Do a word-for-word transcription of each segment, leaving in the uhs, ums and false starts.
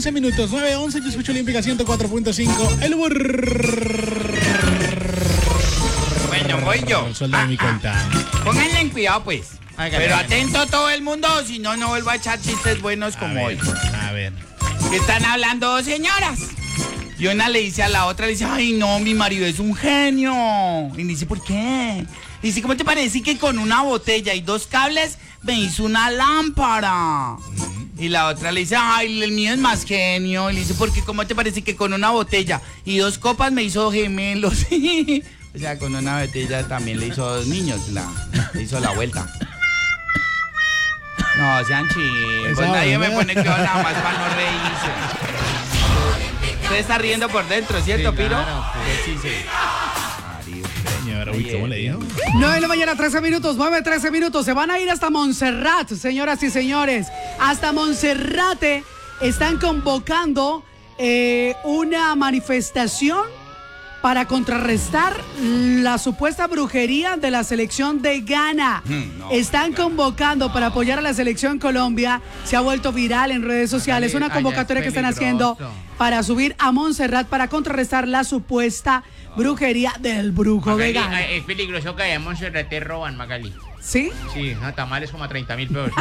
trece minutos, nueve once, yo escucho Olímpica ciento cuatro punto cinco. El burr. Bueno, voy yo. Ah, mi cuenta. Pónganle en cuidado, pues. Hágale, Pero hágale. atento todo el mundo, si no, no vuelvo a echar chistes buenos como A hoy. ver, a ver. Que están hablando dos señoras. Y una le dice a la otra, le dice, ay no, mi marido es un genio. Y dice, ¿por qué? Dice, ¿cómo te parece que con una botella y dos cables me hizo una lámpara? Y la otra le dice, ay, el mío es más genio. Y le dice, ¿por qué? ¿Cómo te parece que con una botella y dos copas me hizo gemelos? O sea, con una botella también le hizo dos niños, la, le hizo la vuelta. No, sean chingos, Esa nadie me vaina. pone que nada más para no reírse. Usted está riendo por dentro, ¿cierto, Sí, Piro? claro. Sí, sí. Señora, uy, ¿cómo le dijo? nueve de la mañana, trece minutos, nueve, trece minutos. Se van a ir hasta Montserrat, señoras y señores. Hasta Monserrate están convocando eh, una manifestación para contrarrestar la supuesta brujería de la selección de Ghana. Mm, no, Están convocando para apoyar a la selección Colombia. Se ha vuelto viral en redes sociales. Una Allá es convocatoria que están haciendo peligroso. para subir a Montserrat para contrarrestar la supuesta brujería del brujo de Magali, Ghana. eh, es peligroso que allá en Monserrate roban, Magali. ¿Sí? Sí, no, tamales como a treinta mil pesos.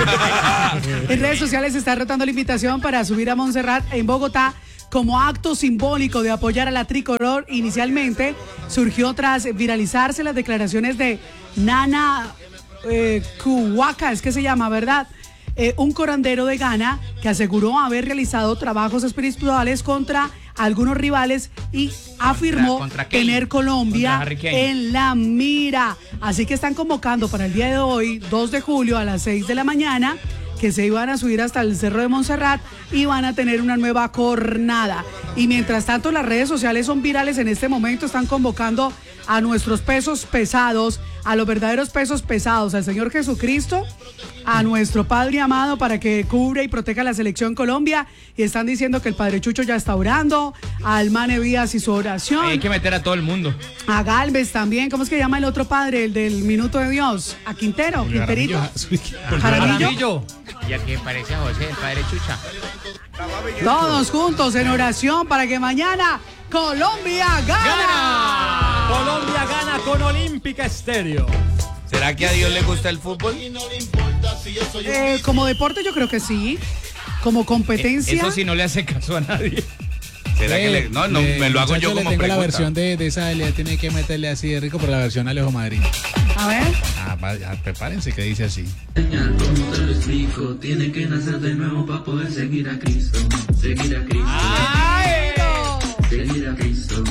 En redes sociales se está rotando la invitación para subir a Montserrat en Bogotá como acto simbólico de apoyar a la tricolor. Inicialmente surgió tras viralizarse las declaraciones de Nana eh, Kuwaka, es que se llama, ¿verdad? Eh, un curandero de Ghana que aseguró haber realizado trabajos espirituales contra algunos rivales y afirmó ¿Contra Kane? tener Colombia Contra Harry Kane. en la mira. Así que están convocando para el día de hoy, dos de julio a las seis de la mañana, que se iban a subir hasta el Cerro de Montserrat y van a tener una nueva jornada. Y mientras tanto, las redes sociales son virales en este momento, están convocando a nuestros pesos pesados, a los verdaderos pesos pesados, al Señor Jesucristo, a nuestro Padre amado para que cubre y proteja a la selección Colombia. Y están diciendo que el Padre Chucho ya está orando, al Mane Díaz y su oración, Hay que meter a todo el mundo. a Galvez también. ¿Cómo es que llama el otro padre, el del Minuto de Dios? A Quintero, Quinterito. Jaramillo. Ya que parece a José, el padre Chucha. Todos juntos en oración para que mañana Colombia gana. Colombia gana con Olímpica Estéreo. ¿Será que a Dios le gusta el fútbol? Eh, como deporte yo creo que sí. Como competencia. Eso sí no le hace caso a nadie. ¿Será que le.? No, no, Eh, me lo hago yo muchacho, como le tengo pregunta. la versión de, de esa, le tiene que meterle así de rico por la versión Alejo Madrid. A ver. Ah, vaya, prepárense que dice así. Señal, como te lo explico, tiene que nacer de nuevo para poder seguir a Cristo, seguir a Cristo, seguir a Cristo.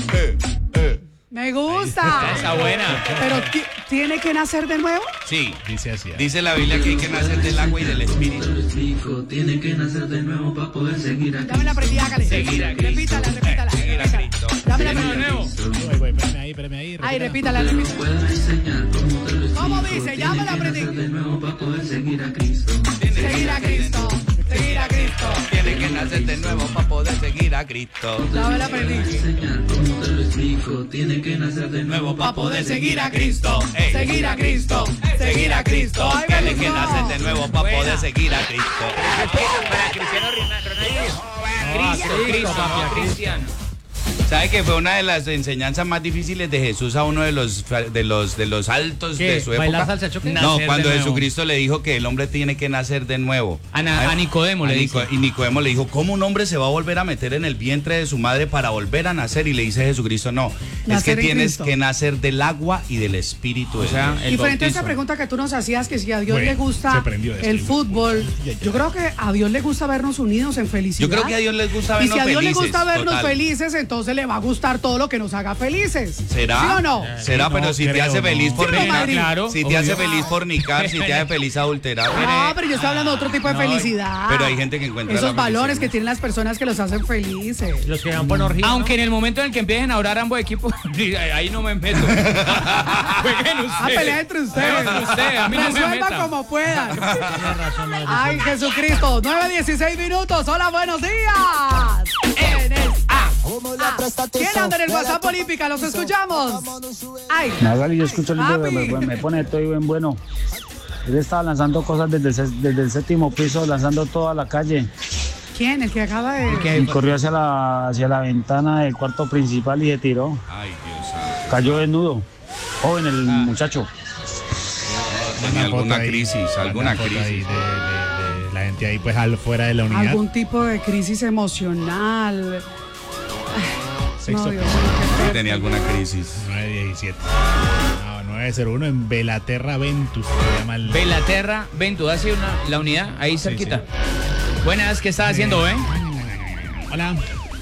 Me gusta. Esa buena. Pero ti- tiene que nacer de nuevo. Sí, Dice así. dice la Biblia que hay que nacer del agua y del Como te espíritu. lo explico, tiene que nacer de nuevo para poder seguir a Ya me la aprendí, Cristo, hágale. Seguir a Cristo. Repítala, repítala. Seguir a Cristo. Ya me la aprendí. Voy, voy, espérame ahí, espérame ahí. Ay, repítala. repítala, repítala. puedo enseñar como te lo explico. ¿Cómo dice? Ya me la Tiene que aprendí. nacer de nuevo para poder seguir a Cristo. Seguir a Cristo. Seguir a Cristo. Tiene que nacer de nuevo para poder seguir a Cristo. Ya me la aprendí. Enseñar como te lo explico, tiene que nacer de nuevo Nuevo para para poder seguir a Cristo. Ey. Seguir a Cristo. Seguir a Cristo. Ay, me Tiene que gustó. nacer de nuevo para poder seguir a Cristo. Para Cristiano Ronaldo. Cristo, Cristo, no Cristiano. ¿Sabe que fue una de las enseñanzas más difíciles de Jesús a uno de los de los de los altos ¿Qué? de su ¿Bailar época? salsa choque? No, Nacer cuando de nuevo. Jesucristo le dijo que el hombre tiene que nacer de nuevo. A, Na- a Nicodemo le Nico- dice. Y Nicodemo le dijo, ¿cómo un hombre se va a volver a meter en el vientre de su madre para volver a nacer? Y le dice Jesucristo, no, es Nacer que en tienes Cristo. que nacer del agua y del espíritu. O de sea, Dios. el Y frente a esa bautismo. pregunta que tú nos hacías, que si a Dios Bueno, le gusta se prendió esto. el fútbol, yo creo que a Dios le gusta vernos unidos en felicidad. Yo creo que a Dios les gusta Y vernos si a Dios felices. le gusta vernos total. felices, entonces le va a gustar todo lo que nos haga felices. ¿Será? ¿Sí o no? ¿Será? No Pero si te creo, hace no. feliz Sí, no, fornicar, Madrid. Claro. si te hace obvio. feliz fornicar, si te hace feliz adulterar. No, pero yo estoy hablando de otro tipo de No, felicidad. pero hay gente que encuentra esos la valores felicidad. que tienen las personas que los hacen felices. Los que van por orgía. ¿no? Aunque en el momento en el que empiecen a orar ambos equipos, ahí no me meto. Jueguen ustedes. A pelear entre ustedes. Jueguen ustedes, a mí no me Resuelvan metan. como puedan. Tienes razón, Madrid. Ay, Jesucristo. nueve dieciséis minutos. Hola, buenos días. En el A. Ah, ¿quién anda en el WhatsApp Olímpica? Los escuchamos. Ay. Magali, yo escucho el libro, Papi. me, me pone todo bien bueno. Él estaba lanzando cosas desde el, sé- desde el séptimo piso, lanzando toda la calle. ¿Quién? El que acaba de... ¿Qué? Y corrió hacia la, hacia la ventana del cuarto principal y se tiró. Ay, Dios santo. Cayó desnudo. Joven el Ah. muchacho. Tenía Una alguna foto ahí, crisis, alguna una foto ahí crisis. de, de- de la gente ahí pues al fuera de la unidad. Algún tipo de crisis emocional. Sexto No, Dios piso. mío, qué Sí, fuerte. tenía alguna crisis. nueve diecisiete. No, nueve cero uno en Belaterra Ventus. Se llama el... Belaterra, Ventud, ¿ha sido una, la unidad? Ahí Sí, cerquita. Buenas, ¿qué estás haciendo, eh? Hola.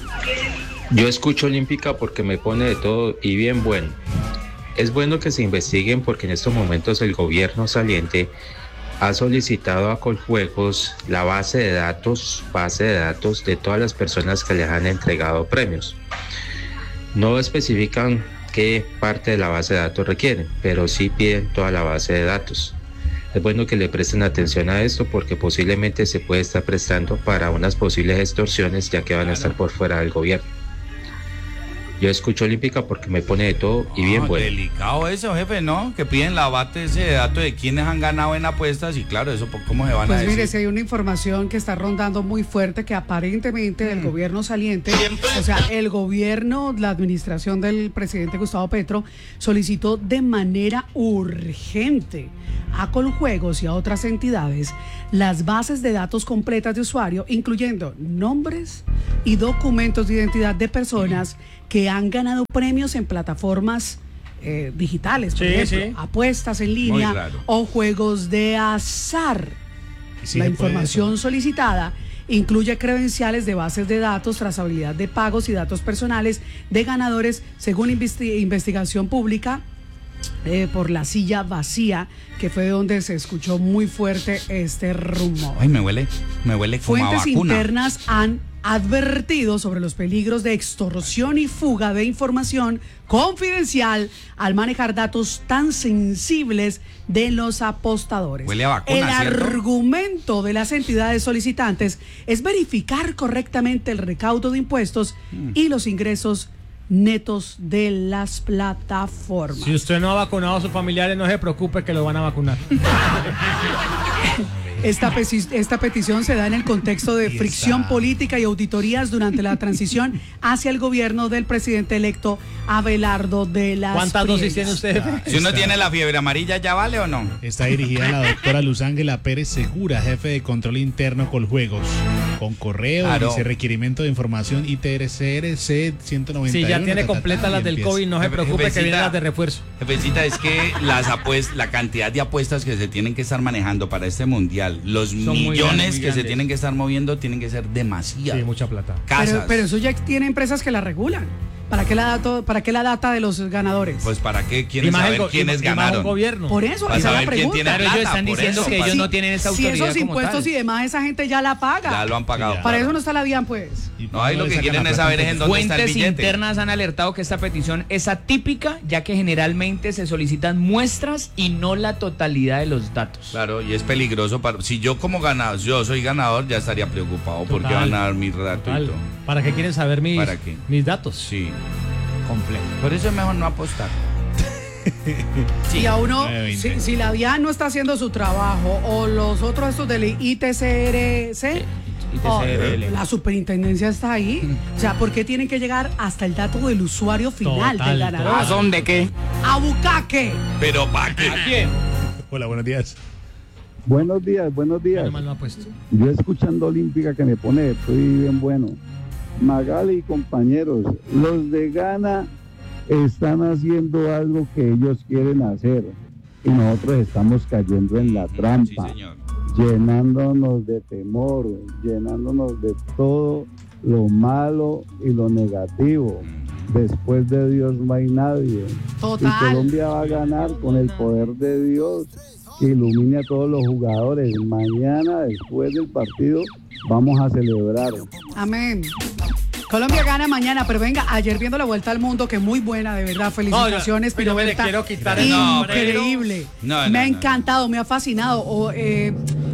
Yo escucho Olímpica porque me pone de todo y bien bueno. Es bueno que se investiguen porque en estos momentos el gobierno saliente ha solicitado a Coljuegos la base de datos, base de datos de todas las personas que les han entregado premios. No especifican qué parte de la base de datos requieren, pero sí piden toda la base de datos. Es bueno que le presten atención a esto porque posiblemente se puede estar prestando para unas posibles extorsiones ya que van a estar por fuera del gobierno. Yo escucho Olímpica porque me pone de todo y bien Ah, bueno. Delicado eso, jefe, ¿no? Que piden la base de datos de quienes han ganado en apuestas y claro, eso ¿cómo se van a Pues decir? mire, si hay una información que está rondando muy fuerte que aparentemente el gobierno saliente, o sea, el gobierno, la administración del presidente Gustavo Petro solicitó de manera urgente a Coljuegos y a otras entidades las bases de datos completas de usuario, incluyendo nombres y documentos de identidad de personas que han ganado premios en plataformas eh, digitales, por Sí, ejemplo, sí. apuestas en Muy línea raro. o juegos de azar. Y sí La se puede información eso. solicitada incluye credenciales de bases de datos, trazabilidad de pagos y datos personales de ganadores según investi- investigación pública eh, por la silla vacía, que fue donde se escuchó muy fuerte este rumor. Ay, me huele, me huele como a Fuentes vacuna. internas han advertido sobre los peligros de extorsión y fuga de información confidencial al manejar datos tan sensibles de los apostadores. Huele a vacuna, El ¿cierto? argumento de las entidades solicitantes es verificar correctamente el recaudo de impuestos Mm. y los ingresos netos de las plataformas. Si usted no ha vacunado a sus familiares, no se preocupe que lo van a vacunar. Esta, peti- esta petición se da en el contexto de fricción política y auditorías durante la transición hacia el gobierno del presidente electo Abelardo de las ¿Cuántas dosis Priegas. tiene usted? Si uno Está- tiene la fiebre amarilla, ¿ya vale o no? Está dirigida a la doctora Luz Ángela Pérez Segura, jefe de control interno Coljuegos, con correo, Claro. dice requerimiento de información I T R C R C ciento noventa y uno. Si ya tiene ta, ta, ta, completas y las del empieza. COVID, no se Jefe- preocupe que jefecita. vienen las de refuerzo. Jefecita, es que las apuestas, la cantidad de apuestas que se tienen que estar manejando para este mundial, los muy millones grandes, muy que se grandes. tienen que estar moviendo, tienen que ser demasiados. Sí, mucha plata. Casas. Pero, pero eso ya tiene empresas que la regulan. ¿Para qué la, dato, ¿Para qué la data de los ganadores? Pues para qué quieren Y más el saber go- quiénes y más un ganaron. gobierno. Por eso, Para esa es la saber quién pregunta. tiene Claro, ellos plata, están por diciendo eso, que para- ellos no tienen esa Si autoridad esos como impuestos tal. y demás, esa gente ya la paga. Ya lo han pagado. Ya. Para claro. eso no está la DIAN, pues. Y No, ahí no lo le que sacan quieren la es plata saber es en dónde está el Fuentes billete. internas han alertado que esta petición es atípica, ya que generalmente se solicitan muestras y no la totalidad de los datos. Claro, y es peligroso. Para, si yo como ganador, yo soy ganador, ya estaría preocupado porque Total. van a dar mi dato y Total. todo. ¿Para qué quieren saber mis, ¿Para qué? mis datos? Sí, Complejo. por eso es mejor no apostar. Y a uno, nueve veinte. si, si la DIAN no está haciendo su trabajo, o los otros estos del I T C R C, I T o C R L. la superintendencia está ahí. O sea, ¿por qué tienen que llegar hasta el dato del usuario final, Total, del ganador? ¿A dónde qué? A Bucaque. Pero ¿para qué? ¿A quién? Hola, buenos días. Buenos días, buenos días. Menos mal no ha puesto. Yo escuchando Olímpica que me pone de todo y bien bueno. Magali y compañeros, los de Ghana están haciendo algo que ellos quieren hacer y nosotros estamos cayendo en la Sí, trampa, señor. llenándonos de temor, llenándonos de todo lo malo y lo negativo. Después de Dios no hay nadie. Y Total. Colombia va a ganar con el poder de Dios que ilumine a todos los jugadores. Mañana, después del partido, vamos a celebrar. Amén. Colombia gana mañana, pero venga, ayer viendo la vuelta al mundo, que muy buena, de verdad, felicitaciones, No, yo- yo me le pirueta quiero quitar el sombrero. increíble. No, no, me ha no, encantado, me ha fascinado. O, eh,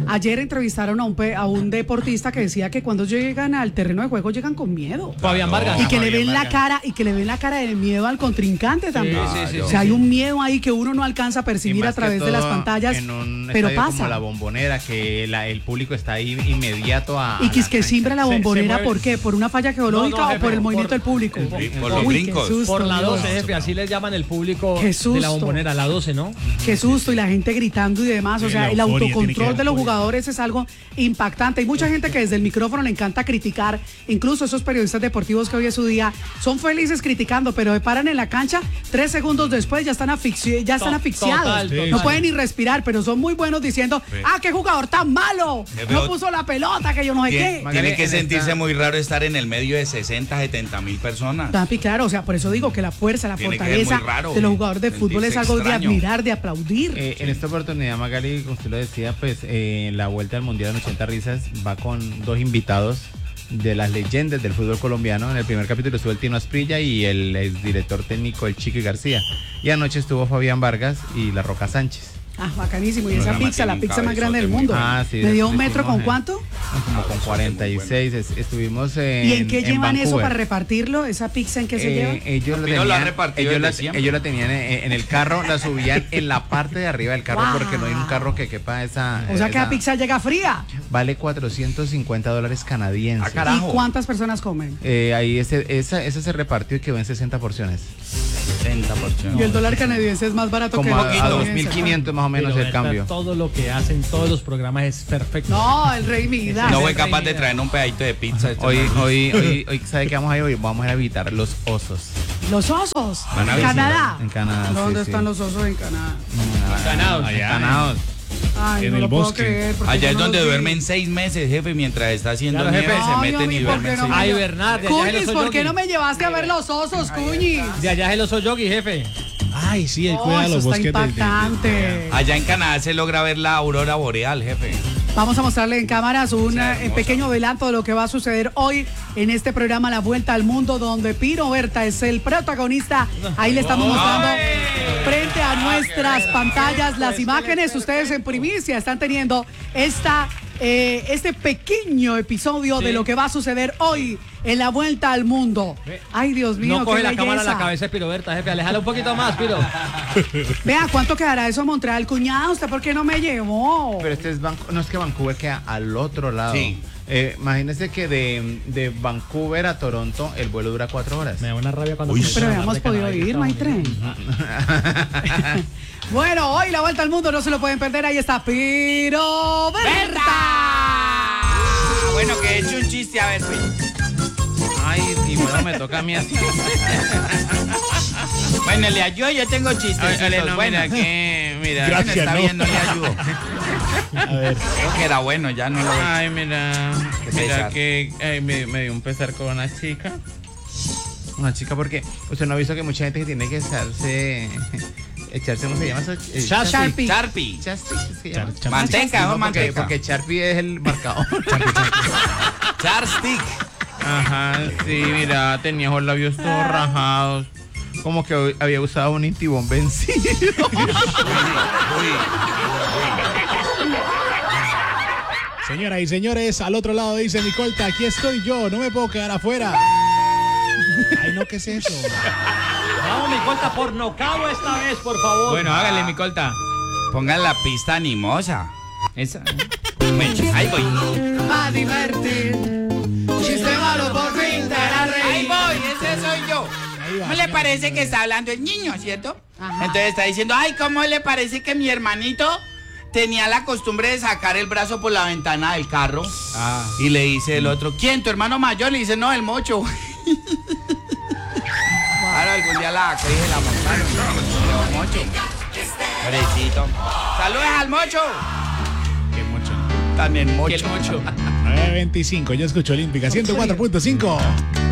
Ayer entrevistaron a un, pe- a un deportista que decía que cuando llegan al terreno de juego llegan con miedo. Fabián Vargas. Y que le Fabián ven la Vargas. cara, y que le ven la cara de miedo al contrincante también. sí, sí, o sea, hay un miedo ahí que uno no alcanza a Y percibir más a través que de las todo pantallas, en un pero estadio pasa. como la Bombonera, que la- el público está ahí inmediato a. Y que a es la que cancha. simbra la Se- se bombonera, mueve. ¿por qué? ¿Por una falla geológica No, no, o jefe, por el por- movimiento del público? por los Uy, brincos. qué susto, Por la Dios. doce, jefe, así les llaman el público Qué de susto. la Bombonera, la doce, ¿no? Qué susto, y la gente gritando y demás. O Sí, sea, la el euforia, tiene que autocontrol haber de los euforia. jugadores es algo impactante. Hay mucha gente que desde el micrófono le encanta criticar, incluso esos periodistas deportivos que hoy es su día, son felices criticando, pero se paran en la cancha, tres segundos después ya están, asfixi- ya están To- asfixiados. total, total. No pueden ni respirar, pero son muy buenos diciendo, ah, qué jugador tan malo, Eh, no pero- puso la pelota, que yo no sé Tiene, qué. Magali, tiene que en sentirse esta- muy raro estar en el medio de sesenta, setenta mil personas. Tapi, claro, o sea, por eso digo que la fuerza, la Tiene que ser muy fortaleza raro, de los jugadores de fútbol es sentirse algo de extraño. admirar, de aplaudir. Eh, en esta oportunidad, Magali, como usted lo decía, pues eh, la vuelta al Mundial en ochenta risas va con dos invitados de las leyendas del fútbol colombiano. En el primer capítulo estuvo el Tino Asprilla y el exdirector técnico, el Chiqui García. Y anoche estuvo Fabián Vargas y la Roca Sánchez. Ah, bacanísimo. Y esa Programa pizza, la tiene un pizza más grande del cabezote mundo. muy Ah, sí, ¿Me dio un lo metro hicimos con en- cuánto? Como con cuarenta y seis. Es- Estuvimos en. ¿Y en qué llevan eso Vancouver. para repartirlo? ¿Esa pizza en qué se Eh, lleva? ellos, la Pino lo ha tenían, repartido ellos, la, desde siempre. ellos la tenían en, en el carro, la subían en la parte de arriba del carro Wow. porque no hay un carro que quepa esa. O sea que esa- la pizza llega fría. Vale cuatrocientos cincuenta dólares canadienses. Ah, carajo. ¿Y cuántas personas comen? Eh, ahí ese, esa, esa se repartió y quedó en sesenta porciones. sesenta por ciento. Y el dólar canadiense es más barato que Como el a, a estadounidense. dos mil quinientos más o menos Pero el esta- cambio. Todo lo que hacen, todos los programas es perfecto. No, el rey Midas. No fue capaz de traer un pedacito de pizza. este Hoy, man. hoy, hoy, hoy, ¿sabe qué vamos a ir hoy? Vamos a ir a visitar los osos. Los osos. Van a En visitar. Canadá. En Canadá, ¿Dónde sí, están sí. los osos en Canadá? Ganados. Allá. Ganados. Ay, En no el lo puedo bosque. creer, porque Allá yo es no donde los vi. duermen seis meses, jefe, mientras está haciendo Claro, nieve, jefe. se Ay, meten hombre, y ¿por duermen qué no seis me Ay, meses. Bernard, de allá es el Cuñis, ¿por qué Osoyogi. no me llevaste a ver los osos, Cuñis? De allá es el Osoyogi, jefe. Ay, sí, él Oh, cuida eso los está bosques de- de- de- impactante. Allá en Canadá se logra ver la aurora boreal, jefe. Vamos a mostrarle en cámaras un Sí, eh, hermosa. pequeño adelanto de lo que va a suceder hoy en este programa La Vuelta al Mundo, donde Pino Berta es el protagonista. Ahí le estamos mostrando frente a nuestras pantallas las imágenes. Ustedes en primicia están teniendo esta, eh, este pequeño episodio de lo que va a suceder hoy en La Vuelta al Mundo. Ay, Dios mío, No coge qué la cámara a la belleza. cabeza de Piro Berta, jefe. Alejala un poquito más, Piro. Vea, ¿cuánto quedará eso a Montreal? Cuñada, ¿usted por qué no me llevó? Pero este es Vanco- no es que Vancouver queda al otro lado. Sí. Eh, imagínense que de, de Vancouver a Toronto el vuelo dura cuatro horas. Me da una rabia cuando... Uy, comienzan Pero a hablar habíamos de podido Canadá y ir, no hay Estados tren. Unidos. Bueno, hoy la vuelta al mundo no se lo pueden perder. Ahí está Piro Berta. Ah, bueno, que he hecho un chiste, a ver, pues. Ay, y bueno, me toca a mí así. Bueno, le ayudo, yo tengo chistes. Ay, Ale, no, bueno, mira que, mira. Gracias. bueno, está no. bien, no le ayudo. A ver. Creo que era bueno, ya no lo veo. Ay, mira, Qué mira pesar. que ay, me, me dio un pesar con una chica. Una chica porque usted no ha visto que mucha gente que tiene que echarse, echarse, ¿cómo se llama eso? Eh, Sharpie. Charpie. Chapstick, ¿se llama? Char- char- Manteca, No, o porque, manteca. porque Sharpie es el marcador. Charstick. Ajá, sí, mira, tenía los labios todos rajados. Como que había usado un intibón vencido. Señoras y señores, al otro lado dice Nicolta, aquí estoy yo, no me puedo quedar afuera. Ay, no, ¿qué es eso? Vamos, mi cuenta por nocao esta vez, por favor. Bueno, hágale, mi colta. Pongan la pista animosa. Esa. Ahí voy. Va a divertir. Chiste malo por fin te hará Ahí reír. voy, ese soy yo. ¿Cómo le parece que está hablando el niño, cierto? Entonces está diciendo, ay, ¿cómo le parece que mi hermanito tenía la costumbre de sacar el brazo por la ventana del carro? Y le dice el otro, ¿quién? ¿Tu hermano mayor? Le dice, no, el mocho. Claro, algún día la actriz la montaron. El mocho. Pobrecito. Saludos al mocho. Qué mucho. También mocho. el mocho. nueve veinticinco, yo escucho Olímpica ciento cuatro punto cinco.